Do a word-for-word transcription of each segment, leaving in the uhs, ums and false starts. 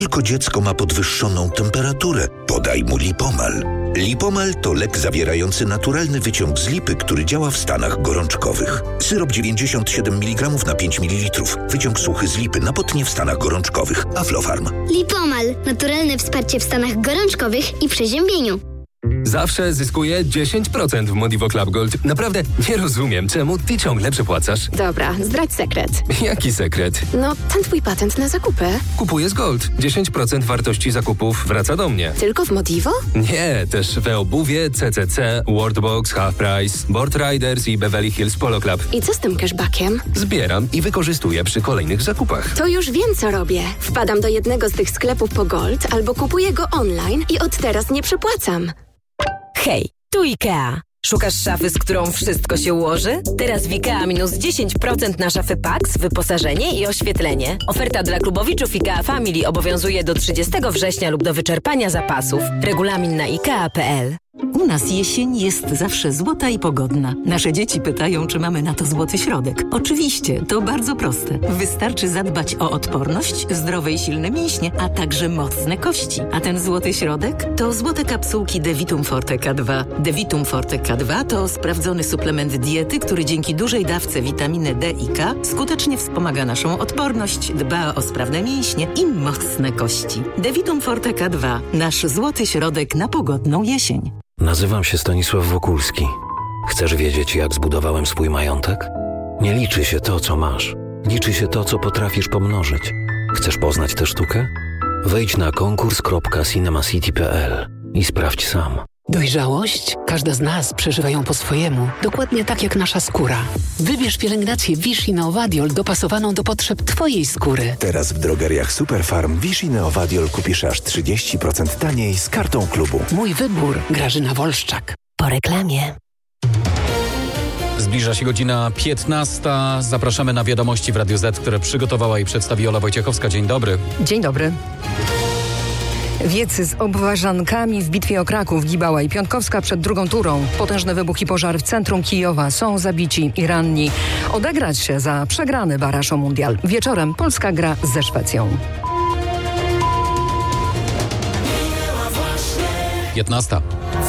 Tylko dziecko ma podwyższoną temperaturę. Podaj mu Lipomal. Lipomal to lek zawierający naturalny wyciąg z lipy, który działa w stanach gorączkowych. Syrop dziewięćdziesiąt siedem miligramów na pięć mililitrów. Wyciąg suchy z lipy na potnie w stanach gorączkowych. Aflofarm. Lipomal. Naturalne wsparcie w stanach gorączkowych i przeziębieniu. Zawsze zyskuję dziesięć procent w Modivo Club Gold. Naprawdę nie rozumiem, czemu ty ciągle przepłacasz. Dobra, zdradź sekret. Jaki sekret? No, ten twój patent na zakupy. Kupuję z Gold. dziesięć procent wartości zakupów wraca do mnie. Tylko w Modivo? Nie, też we obuwie, C C C, Worldbox, Half Price, Board Riders i Beverly Hills Polo Club. I co z tym cashbackiem? Zbieram i wykorzystuję przy kolejnych zakupach. To już wiem, co robię. Wpadam do jednego z tych sklepów po Gold albo kupuję go online i od teraz nie przepłacam. Hej, tu IKEA. Szukasz szafy, z którą wszystko się ułoży? Teraz w IKEA minus dziesięć procent na szafy Pax, wyposażenie i oświetlenie. Oferta dla klubowiczów IKEA Family obowiązuje do trzydziestego września lub do wyczerpania zapasów. Regulamin na ikea kropka p l. U nas jesień jest zawsze złota i pogodna. Nasze dzieci pytają, czy mamy na to złoty środek. Oczywiście, to bardzo proste. Wystarczy zadbać o odporność, zdrowe i silne mięśnie, a także mocne kości. A ten złoty środek to złote kapsułki Devitum Forte K dwa. Devitum Forte K dwa to sprawdzony suplement diety, który dzięki dużej dawce witaminy D i K skutecznie wspomaga naszą odporność, dba o sprawne mięśnie i mocne kości. Devitum Forte K dwa. Nasz złoty środek na pogodną jesień. Nazywam się Stanisław Wokulski. Chcesz wiedzieć, jak zbudowałem swój majątek? Nie liczy się to, co masz. Liczy się to, co potrafisz pomnożyć. Chcesz poznać tę sztukę? Wejdź na konkurs kropka cinemacity kropka p l i sprawdź sam. Dojrzałość? Każda z nas przeżywa ją po swojemu, dokładnie tak jak nasza skóra. Wybierz pielęgnację Vichy Neovadiol dopasowaną do potrzeb twojej skóry. Teraz w drogeriach Superfarm Vichy Neovadiol kupisz aż trzydzieści procent taniej z kartą klubu. Mój wybór. Grażyna Wolszczak. Po reklamie. Zbliża się godzina piętnasta. Zapraszamy na wiadomości w Radiu Z, które przygotowała i przedstawi Ola Wojciechowska. Dzień dobry. Dzień dobry. Wiecy z obważankami w bitwie o Kraków, Gibała i Piątkowska przed drugą turą. Potężny wybuch i pożar w centrum Kijowa. Są zabici i ranni. Odegrać się za przegrany baraż o mundial. Wieczorem Polska gra ze Szwecją. piętnasta.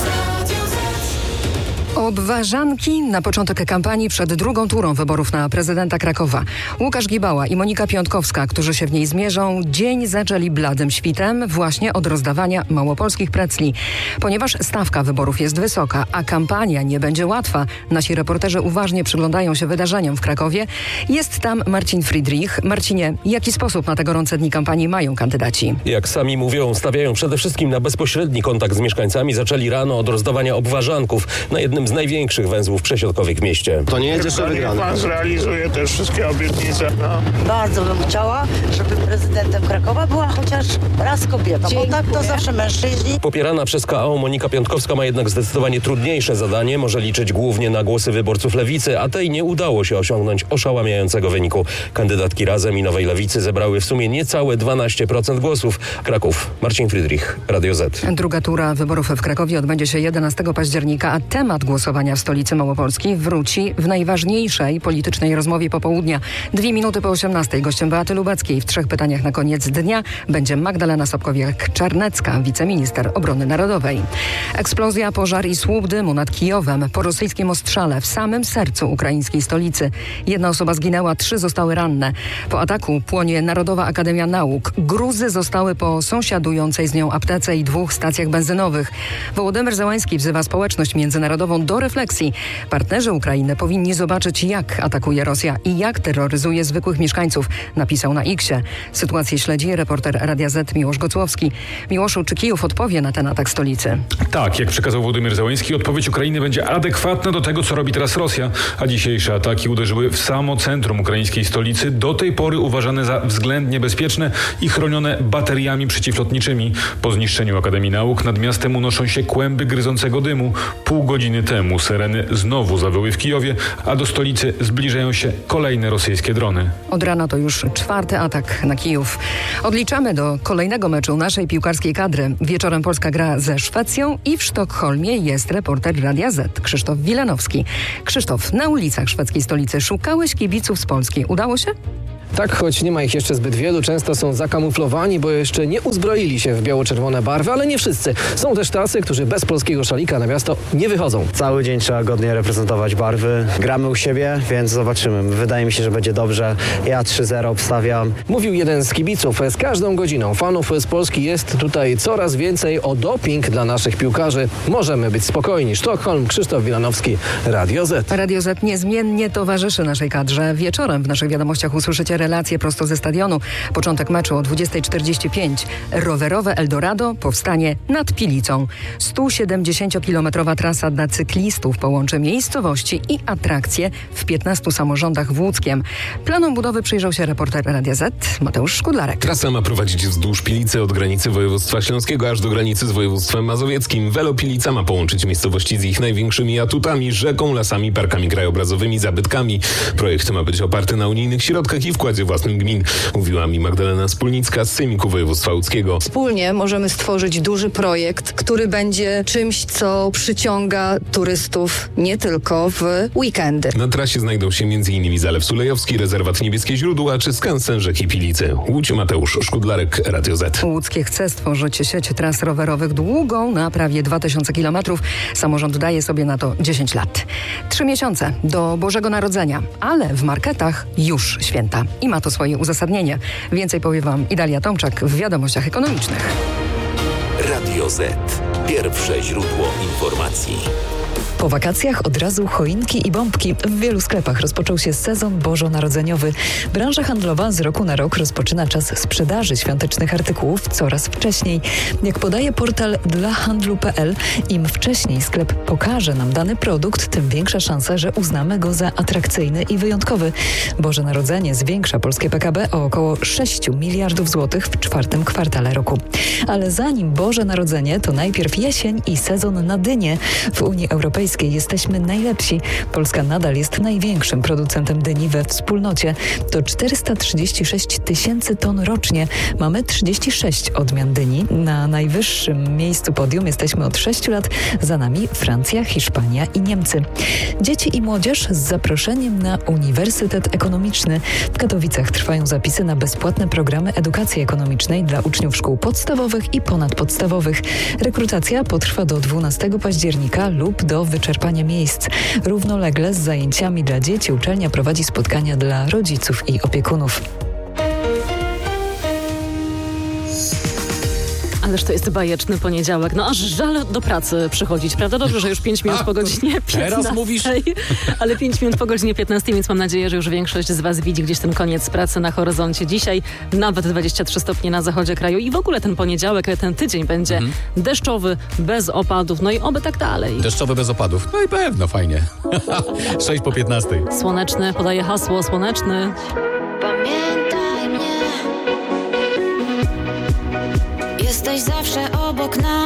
Obważanki na początek kampanii przed drugą turą wyborów na prezydenta Krakowa. Łukasz Gibała i Monika Piątkowska, którzy się w niej zmierzą, dzień zaczęli bladym świtem właśnie od rozdawania małopolskich precli. Ponieważ stawka wyborów jest wysoka, a kampania nie będzie łatwa, nasi reporterzy uważnie przyglądają się wydarzeniom w Krakowie. Jest tam Marcin Friedrich. Marcinie, jaki sposób na te gorące dni kampanii mają kandydaci? Jak sami mówią, stawiają przede wszystkim na bezpośredni kontakt z mieszkańcami. Zaczęli rano od rozdawania obważanków na jednym z największych węzłów przesiadkowych w mieście. To nie jest jeszcze wygrane. Pan zrealizuje też wszystkie obietnice. No. Bardzo bym chciała, żeby prezydentem Krakowa była chociaż raz kobieta, bo tak to zawsze mężczyźni. Popierana przez K O Monika Piątkowska ma jednak zdecydowanie trudniejsze zadanie. Może liczyć głównie na głosy wyborców Lewicy, a tej nie udało się osiągnąć oszałamiającego wyniku. Kandydatki Razem i Nowej Lewicy zebrały w sumie niecałe dwanaście procent głosów. Kraków. Marcin Friedrich, Radio Z. Druga tura wyborów w Krakowie odbędzie się jedenastego października, a temat głosowania w stolicy Małopolski wróci w najważniejszej politycznej rozmowie popołudnia. Dwie minuty po osiemnastej gościem Beaty Lubeckiej. W trzech pytaniach na koniec dnia będzie Magdalena Sobkowiak-Czarnecka, wiceminister obrony narodowej. Eksplozja, pożar i słup dymu nad Kijowem po rosyjskim ostrzale w samym sercu ukraińskiej stolicy. Jedna osoba zginęła, trzy zostały ranne. Po ataku płonie Narodowa Akademia Nauk. Gruzy zostały po sąsiadującej z nią aptece i dwóch stacjach benzynowych. Wołodymyr Zełański wzywa społeczność międzynarodową do refleksji. Partnerzy Ukrainy powinni zobaczyć, jak atakuje Rosja i jak terroryzuje zwykłych mieszkańców, napisał na X-ie. Sytuację śledzi reporter Radia Z Miłosz Gocłowski. Miłoszu, czy Kijów odpowie na ten atak stolicy? Tak, jak przekazał Wołodymyr Zełański, odpowiedź Ukrainy będzie adekwatna do tego, co robi teraz Rosja, a dzisiejsze ataki uderzyły w samo centrum ukraińskiej stolicy, do tej pory uważane za względnie bezpieczne i chronione bateriami przeciwlotniczymi. Po zniszczeniu Akademii Nauk nad miastem unoszą się kłęby gryzącego dymu. Pół godziny temu syreny znowu zawyły w Kijowie, a do stolicy zbliżają się kolejne rosyjskie drony. Od rana to już czwarty atak na Kijów. Odliczamy do kolejnego meczu naszej piłkarskiej kadry. Wieczorem Polska gra ze Szwecją i w Sztokholmie jest reporter Radia Z, Krzysztof Wilenowski. Krzysztof, na ulicach szwedzkiej stolicy szukałeś kibiców z Polski. Udało się? Tak, choć nie ma ich jeszcze zbyt wielu, często są zakamuflowani, bo jeszcze nie uzbroili się w biało-czerwone barwy, ale nie wszyscy. Są też tacy, którzy bez polskiego szalika na miasto nie wychodzą. Cały dzień trzeba godnie reprezentować barwy. Gramy u siebie, więc zobaczymy. Wydaje mi się, że będzie dobrze. Ja trzy zero obstawiam. Mówił jeden z kibiców. Z każdą godziną fanów z Polski jest tutaj coraz więcej. O doping dla naszych piłkarzy możemy być spokojni. Sztokholm, Krzysztof Wilanowski, Radio Z. Radio Z niezmiennie towarzyszy naszej kadrze. Wieczorem w naszych wiadomościach usłyszycie relacje prosto ze stadionu. Początek meczu o dwudziesta czterdzieści pięć. Rowerowe Eldorado powstanie nad Pilicą. sto siedemdziesięciokilometrowa trasa dla cyklistów połączy miejscowości i atrakcje w piętnastu samorządach w Łódzkiem. Planom budowy przyjrzał się reporter Radia Z Mateusz Szkudlarek. Trasa ma prowadzić wzdłuż Pilicy od granicy województwa śląskiego aż do granicy z województwem mazowieckim. Velopilica ma połączyć miejscowości z ich największymi atutami, rzeką, lasami, parkami krajobrazowymi, zabytkami. Projekt ma być oparty na unijnych środkach i wkładzie własnym gmin, mówiła mi Magdalena Spólnicka z Sejmiku Województwa Łódzkiego. Wspólnie możemy stworzyć duży projekt, który będzie czymś, co przyciąga turystów nie tylko w weekendy. Na trasie znajdą się m.in. Zalew Sulejowski, rezerwat Niebieskie Źródła czy skansen rzeki Pilicy. Łódź, Mateusz Szkudlarek, Radio Z. Łódzkie chce stworzyć sieć tras rowerowych długą na prawie dwa tysiące kilometrów. Samorząd daje sobie na to dziesięć lat. Trzy miesiące do Bożego Narodzenia, ale w marketach już święta. I ma to swoje uzasadnienie. Więcej powie wam Idalia Tomczak w Wiadomościach Ekonomicznych. Radio Z. Pierwsze źródło informacji. Po wakacjach od razu choinki i bombki. W wielu sklepach rozpoczął się sezon bożonarodzeniowy. Branża handlowa z roku na rok rozpoczyna czas sprzedaży świątecznych artykułów coraz wcześniej. Jak podaje portal dla handlu kropka p l, im wcześniej sklep pokaże nam dany produkt, tym większa szansa, że uznamy go za atrakcyjny i wyjątkowy. Boże Narodzenie zwiększa polskie P K B o około sześć miliardów złotych w czwartym kwartale roku. Ale zanim Boże Narodzenie, to najpierw jesień i sezon na dynie. W Unii Europejskiej jesteśmy najlepsi. Polska nadal jest największym producentem dyni we wspólnocie. To czterysta trzydzieści sześć tysięcy ton rocznie. Mamy trzydzieści sześć odmian dyni. Na najwyższym miejscu podium jesteśmy od sześciu lat. Za nami Francja, Hiszpania i Niemcy. Dzieci i młodzież z zaproszeniem na Uniwersytet Ekonomiczny. W Katowicach trwają zapisy na bezpłatne programy edukacji ekonomicznej dla uczniów szkół podstawowych i ponadpodstawowych. Rekrutacja potrwa do dwunastego października lub do wyczerpania miejsc. Równolegle z zajęciami dla dzieci uczelnia prowadzi spotkania dla rodziców i opiekunów. Ależ to jest bajeczny poniedziałek. No aż żal do pracy przychodzić, prawda? Dobrze, że już pięć minut po godzinie piętnastej. Teraz mówisz? Ale pięć minut po godzinie piętnastej, więc mam nadzieję, że już większość z was widzi gdzieś ten koniec pracy na horyzoncie. Dzisiaj nawet dwadzieścia trzy stopnie na zachodzie kraju i w ogóle ten poniedziałek, ten tydzień będzie mhm. deszczowy, bez opadów, no i oby tak dalej. Deszczowy bez opadów. No i pewno, fajnie. sześć po piętnastej. Słoneczny, podaje hasło, słoneczny. Pamiętaj mnie. Jesteś zawsze obok nas.